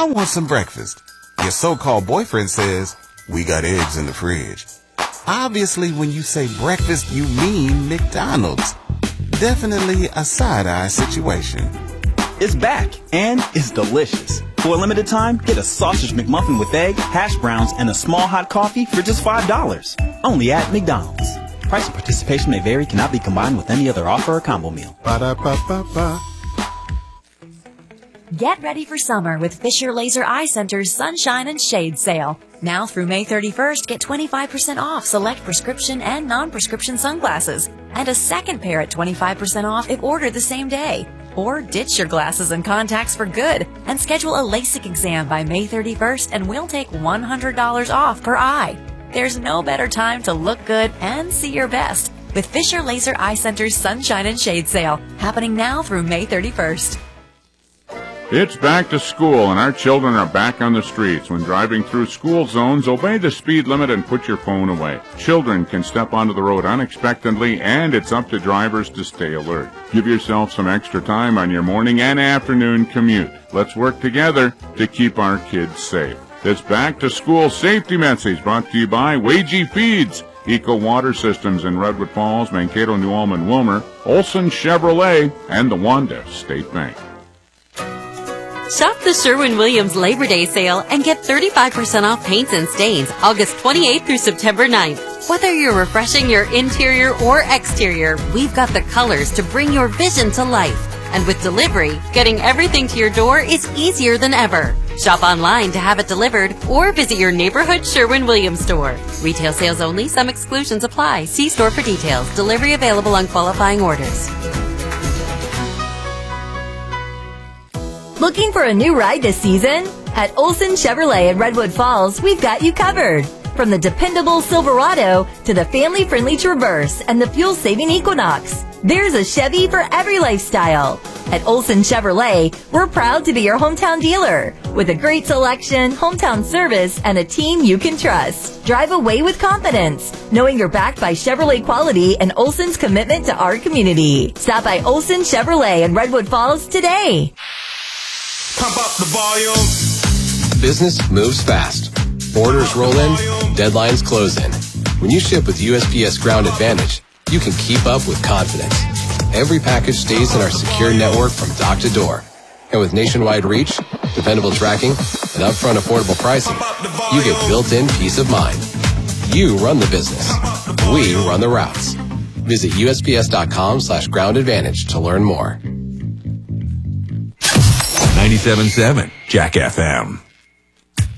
I want some breakfast. Your so-called boyfriend says, we got eggs in the fridge. Obviously, when you say breakfast, you mean McDonald's. Definitely a side-eye situation. It's back, and it's delicious. For a limited time, get a sausage McMuffin with egg, hash browns, and a small hot coffee for just $5. Only at McDonald's. Price and participation may vary, cannot be combined with any other offer or combo meal. Ba-da-ba-ba-ba. Get ready for summer with Fisher Laser Eye Center's Sunshine and Shade Sale. Now through May 31st, get 25% off select prescription and non-prescription sunglasses, and a second pair at 25% off if ordered the same day. Or ditch your glasses and contacts for good and schedule a LASIK exam by May 31st and we'll take $100 off per eye. There's no better time to look good and see your best with Fisher Laser Eye Center's Sunshine and Shade Sale, happening now through May 31st. It's back to school, and our children are back on the streets. When driving through school zones, obey the speed limit and put your phone away. Children can step onto the road unexpectedly, and it's up to drivers to stay alert. Give yourself some extra time on your morning and afternoon commute. Let's work together to keep our kids safe. This back to school safety message brought to you by Wagey Feeds, Eco Water Systems in Redwood Falls, Mankato, New Ulm, Wilmer, Olson Chevrolet, and the Wanda State Bank. Shop the Sherwin-Williams Labor Day sale and get 35% off paints and stains August 28th through September 9th. Whether you're refreshing your interior or exterior, we've got the colors to bring your vision to life. And with delivery, getting everything to your door is easier than ever. Shop online to have it delivered or visit your neighborhood Sherwin-Williams store. Retail sales only. Some exclusions apply. See store for details. Delivery available on qualifying orders. Looking for a new ride this season? At Olson Chevrolet in Redwood Falls, we've got you covered. From the dependable Silverado to the family-friendly Traverse and the fuel-saving Equinox, there's a Chevy for every lifestyle. At Olson Chevrolet, we're proud to be your hometown dealer with a great selection, hometown service, and a team you can trust. Drive away with confidence, knowing you're backed by Chevrolet quality and Olson's commitment to our community. Stop by Olson Chevrolet in Redwood Falls today. Pump up the volume. Business moves fast. Orders roll in, deadlines close in. When you ship with USPS Ground Advantage, you can keep up with confidence. Every package stays in our secure network from dock to door. And with nationwide reach, dependable tracking, and upfront affordable pricing, you get built-in peace of mind. You run the business. We run the routes. Visit USPS.com/Ground Advantage to learn more. 97.7 Jack FM.